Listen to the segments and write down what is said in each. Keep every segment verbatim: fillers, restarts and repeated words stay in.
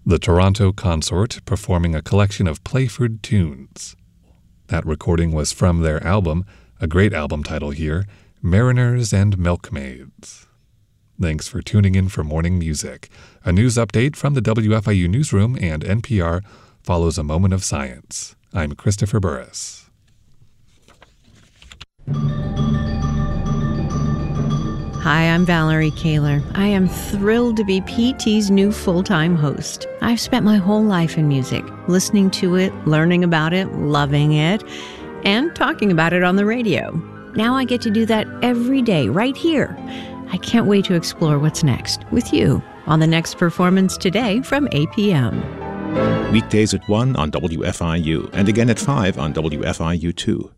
the Toronto Consort performing a collection of Playford tunes. That recording was from their album, a great album title here, Mariners and Milkmaids. Thanks for tuning in for Morning Music. A news update from the W F I U Newsroom and N P R follows a moment of science. I'm Christopher Burris. Hi, I'm Valerie Kaler. I am thrilled to be P T's new full-time host. I've spent my whole life in music, listening to it, learning about it, loving it, and talking about it on the radio. Now I get to do that every day, right here. I can't wait to explore what's next with you on The Next Performance Today from eight p.m. Weekdays at one on W F I U and again at five on W F I U two.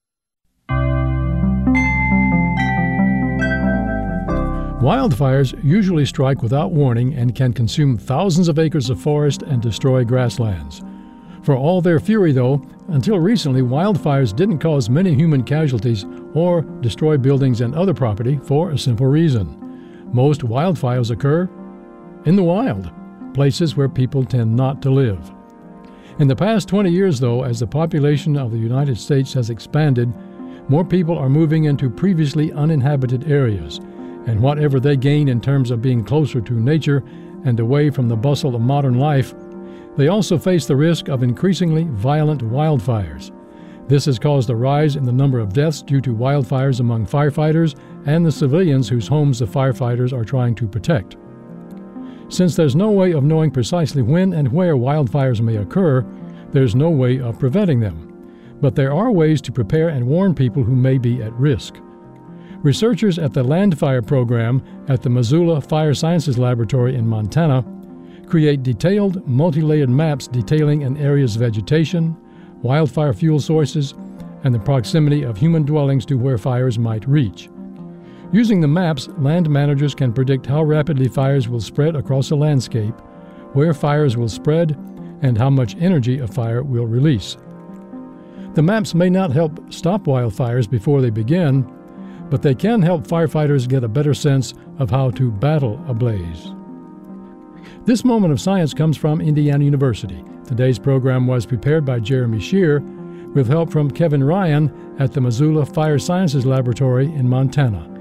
Wildfires usually strike without warning and can consume thousands of acres of forest and destroy grasslands. For all their fury, though, until recently, wildfires didn't cause many human casualties or destroy buildings and other property for a simple reason. Most wildfires occur in the wild, places where people tend not to live. In the past twenty years, though, as the population of the United States has expanded, more people are moving into previously uninhabited areas, and whatever they gain in terms of being closer to nature and away from the bustle of modern life, they also face the risk of increasingly violent wildfires. This has caused a rise in the number of deaths due to wildfires among firefighters and the civilians whose homes the firefighters are trying to protect. Since there's no way of knowing precisely when and where wildfires may occur, there's no way of preventing them. But there are ways to prepare and warn people who may be at risk. Researchers at the Landfire Program at the Missoula Fire Sciences Laboratory in Montana create detailed, multi-layered maps detailing an area's vegetation, wildfire fuel sources, and the proximity of human dwellings to where fires might reach. Using the maps, land managers can predict how rapidly fires will spread across a landscape, where fires will spread, and how much energy a fire will release. The maps may not help stop wildfires before they begin, but they can help firefighters get a better sense of how to battle a blaze. This moment of science comes from Indiana University. Today's program was prepared by Jeremy Shear with help from Kevin Ryan at the Missoula Fire Sciences Laboratory in Montana.